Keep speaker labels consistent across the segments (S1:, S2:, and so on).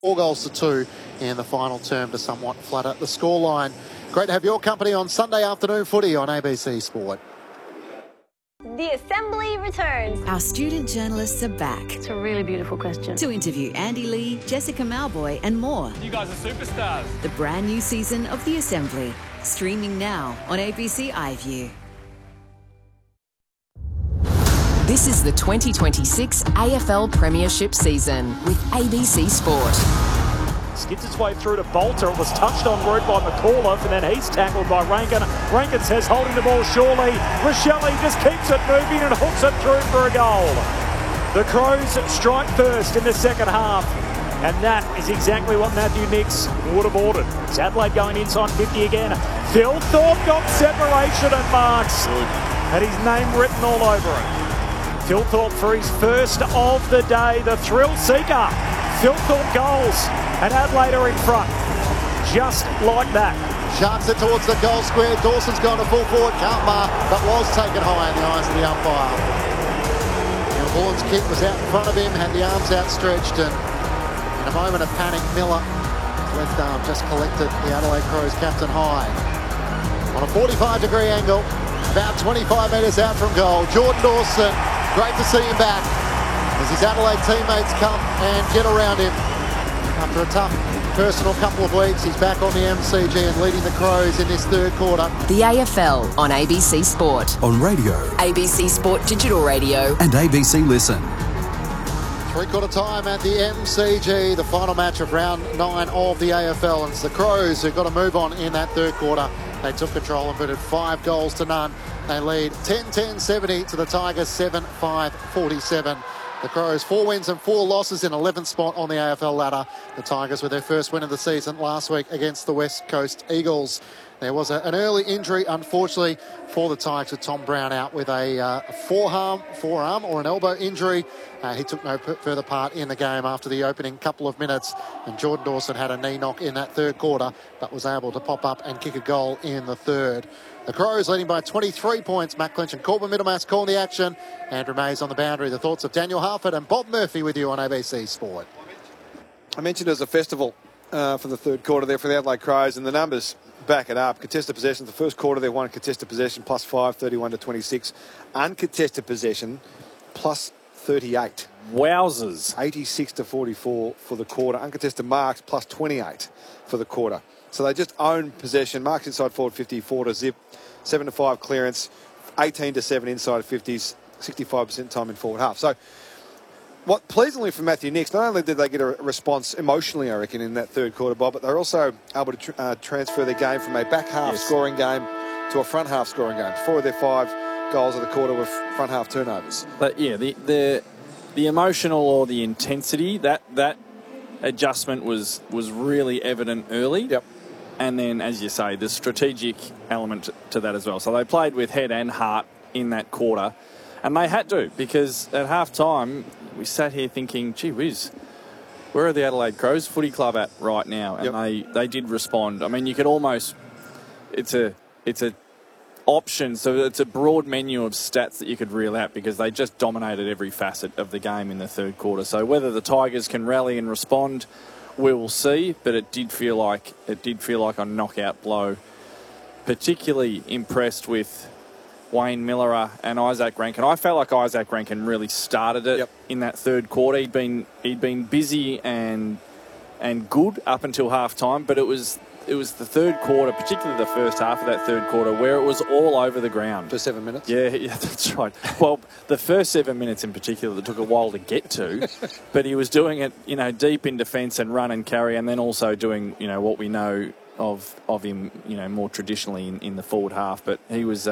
S1: 4 goals to 2 in the final term to somewhat flutter the scoreline. Great to have your company on Sunday afternoon footy on ABC Sport.
S2: The Assembly returns.
S3: Our student journalists are back.
S4: It's a really beautiful question.
S3: To interview Andy Lee, Jessica Malboy and more.
S5: You guys are superstars.
S3: The brand new season of The Assembly. Streaming now on ABC iView.
S6: This is the 2026 AFL Premiership season with ABC Sport.
S7: Skids its way through to Bolter. It was touched on route by McAuliffe, and then he's tackled by Rankin. Rankin says holding the ball surely. Rochelle just keeps it moving and hooks it through for a goal. The Crows strike first in the second half, and that is exactly what Matthew Nicks would have ordered. It's Adelaide going inside 50 again. Phil Thorpe got separation and marks. Had his name written all over it. Phil Thorpe for his first of the day, the thrill seeker. Phil Thorpe goals, and Adelaide are in front, just like that.
S1: Sharks it towards the goal square. Dawson's gone to full forward, can't mark, but was taken high in the eyes of the umpire. Bullen's kick was out in front of him, had the arms outstretched, and in a moment of panic, Miller, his left arm just collected the Adelaide Crows captain high. On a 45-degree angle, about 25 metres out from goal, Jordan Dawson, great to see him back as his Adelaide teammates come and get around him. After a tough personal couple of weeks, he's back on the MCG and leading the Crows in this third quarter.
S6: The AFL on ABC Sport.
S8: On radio.
S6: ABC Sport Digital Radio.
S8: And ABC Listen.
S1: Three-quarter time at the MCG, the final match of round 9 of the AFL. And it's the Crows who've got to move on in that third quarter. They took control and put it 5 goals to none. They lead 10-10-70 to the Tigers 7-5-47. The Crows 4 wins and 4 losses in 11th spot on the AFL ladder. The Tigers with their first win of the season last week against the West Coast Eagles. There was an early injury, unfortunately, for the Tigers with Tom Brown out with a forearm or an elbow injury. He took no further part in the game after the opening couple of minutes. And Jordan Dawson had a knee knock in that third quarter, but was able to pop up and kick a goal in the third. The Crows leading by 23 points. Matt Clinch and Corbin Middlemass calling the action. Andrew Mays on the boundary. The thoughts of Daniel Harford and Bob Murphy with you on ABC Sport.
S9: I mentioned it was a festival for the third quarter there for the Adelaide Crows, and the numbers back it up. Contested possession, the first quarter they won contested possession plus 5, 31-26. Uncontested possession plus 38.
S7: Wowzers.
S9: 86-44 for the quarter. Uncontested marks plus 28 for the quarter. So they just own possession. Marks inside forward 50, 4-0, 7-5 clearance, 18-7 inside 50s, 65% time in forward half. So what pleasingly for Matthew Nicks, not only did they get a response emotionally, I reckon, in that third quarter, Bob, but they're also able to transfer their game from a back half scoring game to a front half scoring game. 4 of their 5 goals of the quarter were front half turnovers.
S7: But yeah, the emotional or the intensity, that adjustment was really evident early.
S9: Yep.
S7: And then, as you say, the strategic element to that as well. So they played with head and heart in that quarter. And they had to, because at half-time, we sat here thinking, gee whiz, where are the Adelaide Crows Footy Club at right now? And they did respond. I mean, you could almost... It's a option, so it's a broad menu of stats that you could reel out because they just dominated every facet of the game in the third quarter. So whether the Tigers can rally and respond, we will see, but it did feel like a knockout blow. Particularly impressed with Wayne Miller and Isaac Rankin. I felt like Isaac Rankin really started it in that third quarter. He'd been busy and good up until half time, but it was the third quarter, particularly the first half of that third quarter, where it was all over the ground.
S9: For 7 minutes?
S7: Yeah, that's right. Well, the first 7 minutes in particular that took a while to get to, but he was doing it, deep in defence and run and carry, and then also doing, what we know of him, more traditionally in the forward half. But he was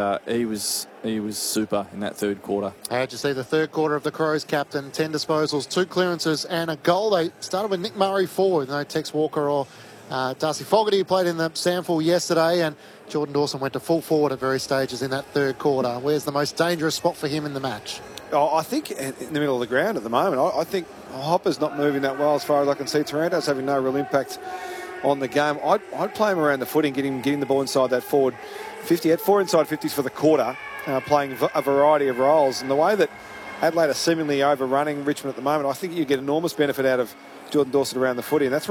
S7: super in that third quarter.
S1: How'd you see the third quarter of the Crows captain? 10 disposals, 2 clearances and a goal. They started with Nick Murray forward, no Tex Walker or Darcy Fogarty, who played in the Samford yesterday, and Jordan Dawson went to full forward at various stages in that third quarter. Where's the most dangerous spot for him in the match?
S9: I think in the middle of the ground at the moment. I think Hopper's not moving that well as far as I can see. Taranto's having no real impact on the game. I'd play him around the footing, getting the ball inside that forward 50. He had 4 inside 50s for the quarter, playing a variety of roles. And the way that Adelaide are seemingly overrunning Richmond at the moment. I think you get enormous benefit out of Jordan Dawson around the footy, and that's